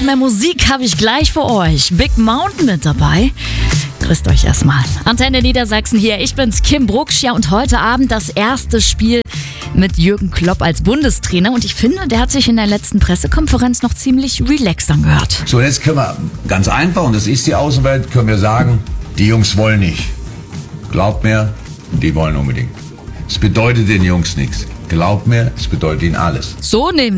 mehr Musik habe ich gleich für euch. Big Mountain mit dabei. Grüßt euch erstmal. Antenne Niedersachsen hier. Ich bin's, Kim Brucksch. Ja, und heute Abend das erste Spiel mit Jürgen Klopp als Bundestrainer. Und ich finde, der hat sich in der letzten Pressekonferenz noch ziemlich relaxed angehört. So, jetzt können wir ganz einfach, und das ist die Außenwelt, können wir sagen, die Jungs wollen nicht. Glaubt mir, die wollen unbedingt. Es bedeutet den Jungs nichts. Glaubt mir, es bedeutet ihnen alles. So nämlich.